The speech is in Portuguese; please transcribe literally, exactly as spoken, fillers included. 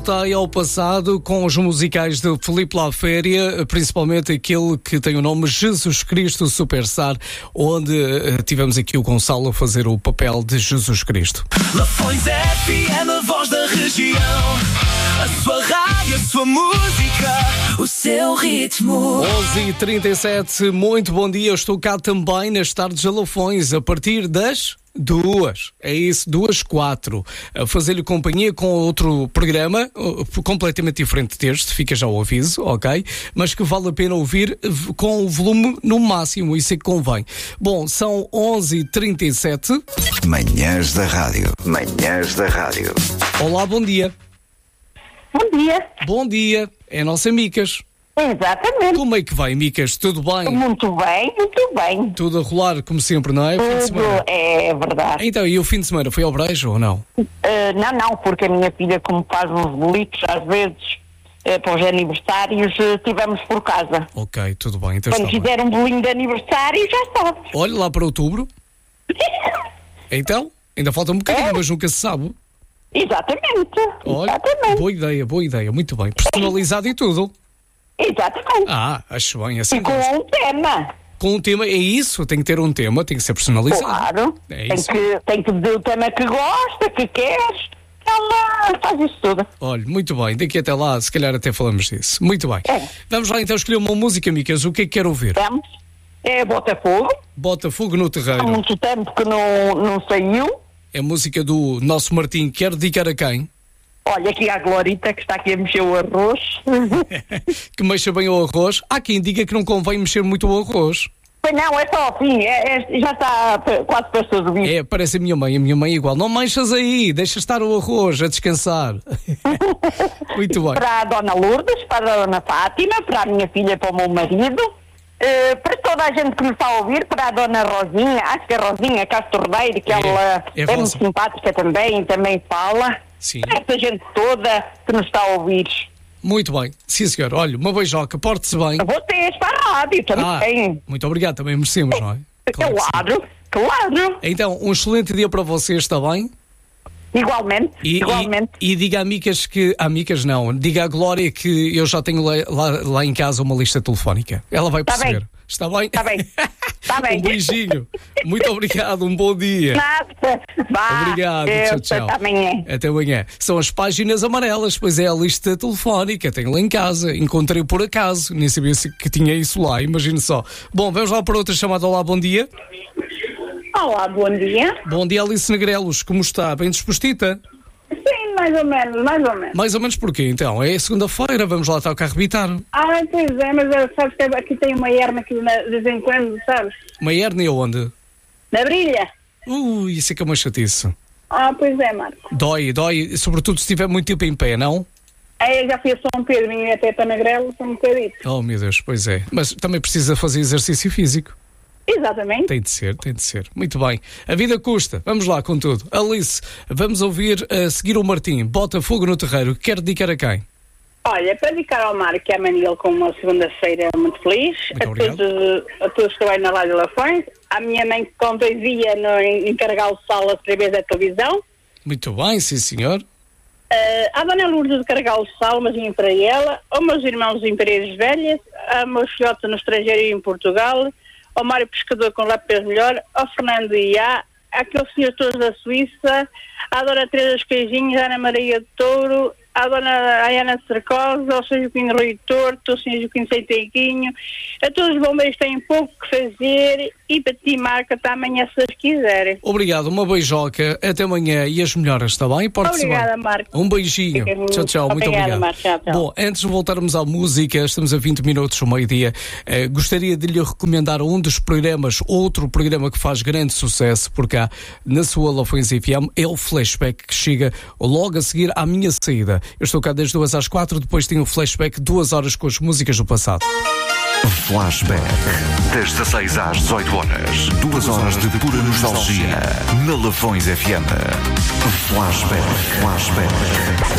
Está aí ao passado com os musicais de Filipe La Féria, principalmente aquele que tem o nome Jesus Cristo Superstar, onde uh, tivemos aqui o Gonçalo a fazer o papel de Jesus Cristo. Lafões F M, a voz da região, a sua rádio, a sua música, o seu ritmo. onze e trinta e sete, muito bom dia, eu estou cá também nas tardes a Lafões, a partir das... Duas, é isso, duas, quatro. A fazer-lhe companhia com outro programa, uh, completamente diferente deste, fica já o aviso, ok? Mas que vale a pena ouvir uh, com o volume no máximo, isso é que convém. Bom, são onze e trinta e sete. Manhãs da Rádio. Manhãs da Rádio. Olá, bom dia. Bom dia. Bom dia, é a nossa Micas. Exatamente. Como é que vai, Micas? Tudo bem? Muito bem, muito bem. Tudo a rolar, como sempre, não é? Fim de Tudo semana. é verdade. Então, e o fim de semana, foi ao brejo ou não? Uh, não, não, porque a minha filha, como faz uns bolitos, às vezes, uh, para os aniversários, uh, estivemos por casa. Ok, tudo bem. Então Quando está bem. fizer um bolinho de aniversário, já sabe. Olha lá para outubro. Então, ainda falta um bocadinho, É. mas nunca se sabe. Exatamente. Olha, Exatamente. boa ideia, boa ideia, muito bem. Personalizado e tudo. Exatamente. Ah, acho bem, assim. E com um tema. Com um tema, é isso, tem que ter um tema, tem que ser personalizado. Claro. É tem, isso. que, tem que dizer o tema que gosta, que queres. Ela faz isso tudo. Olha, muito bem, daqui até lá, se calhar até falamos disso. Muito bem. É. Vamos lá então escolher uma música, Micas, o que é que quer ouvir? Vamos. É Botafogo. Bota fogo no Há terreiro. muito tempo que não, não saiu. É a música do nosso Martim, quer dedicar a quem? Olha aqui a Glorita que está aqui a mexer o arroz. Que mexa bem o arroz. Há quem diga que não convém mexer muito o arroz. Pois não, é só assim, é, é- já está p- quase para todo o bicho. É, parece a minha mãe, a minha mãe é igual. Não mexas aí, deixa estar o arroz a descansar. Muito bem. Para a Dona Lourdes, para a Dona Fátima, para a minha filha, para o meu marido, eh, para toda a gente que nos está a ouvir, para a Dona Rosinha, acho que é Rosinha Castro Ribeiro, que É, ela é é, Rosa. muito simpática também, também fala. Sim. Para essa gente toda que nos está a ouvir. Muito bem. Sim, senhor. Olha, uma beijoca, porte-se bem. Vocês para a rádio Ah, também. muito obrigado, também merecemos, não é? Claro que sim. Claro, claro. Então, um excelente dia para vocês, está bem? Igualmente, E, igualmente. e, e diga a Micas que... A Micas não, diga à Glória que eu já tenho lá, lá, lá em casa uma lista telefónica. Ela vai Tá perceber. bem. Está bem? Está bem. Está bem. Um beijinho. Muito obrigado, um bom dia. Nada. Vá. Obrigado, Eu, tchau, tchau. Até amanhã. Até amanhã. São as páginas amarelas, pois é a lista telefónica. Tenho lá em casa. Encontrei por acaso. Nem sabia se que tinha isso lá, imagine só. Bom, vamos lá para outra chamada. Olá, bom dia. Olá, bom dia. Bom dia, Alice Negrelos. Como está? Bem dispostita? Sim, mais ou menos, mais ou menos. Mais ou menos porquê, então? É segunda-feira, vamos lá estar o carro habitar. Ah, pois é, mas eh, sabes que aqui tem uma hernia aqui na- de vez em quando, sabes? Uma hérnia onde? Na brilha. Ui, isso é que é uma chatice. Ah, pois é, Marco. Dói, dói, sobretudo se estiver muito tempo em pé, não? Aí eu já fui a São Pedro e até para Nagrelo, são um bocadito. Oh, meu Deus, pois é. Mas também precisa fazer exercício físico. Exatamente. Tem de ser, tem de ser. Muito bem. A vida custa. Vamos lá com tudo. Alice, vamos ouvir a seguir o Martim. Bota fogo no terreiro. Quer dedicar a quem? Olha, para dedicar ao Marco e à Manil com uma segunda-feira muito feliz, Muito a obrigado. todos, a todos que trabalham na Rádio Lafões, à minha mãe que ontem via no, em, em Carregal Sal através da televisão, Muito bem, sim senhor. Uh, à Dona Lourdes de Carregal Sal, mas em para ela, aos meus irmãos em Paredes Velhas, ao meu filhote no estrangeiro e em Portugal, ao Mário Pescador com Lápis Melhor, ao Fernando Iá, àqueles senhores todos da Suíça, à Dona Teresa dos Queijinhos, à Ana Maria de Touro, à Dona Ayana Cercosa, ao senhor Joaquim Rui Torto, ao senhor Joaquim Seiteguinho, a todos os bombeiros que têm pouco que fazer e para ti, Marca, até amanhã se eles quiserem. Obrigado, uma beijoca. Até amanhã e as melhoras, está bem? Porte-se bem. Obrigada, Marco. Um beijinho. Fica muito- Tchau, tchau. Muito Obrigada, obrigado. Marco. Tchau, tchau. Bom, antes de voltarmos à música, estamos a vinte minutos do meio-dia. Eh, gostaria de lhe recomendar um dos programas, outro programa que faz grande sucesso por cá, na sua Lafões F M, é o Flashback, que chega logo a seguir à minha saída. Eu estou cá das duas às quatro, depois tenho o Flashback, duas horas com as músicas do passado. Flashback. Das dezasseis às dezoito horas. Duas horas de pura nostalgia. Na Lafões F M. Flashback. Flashback.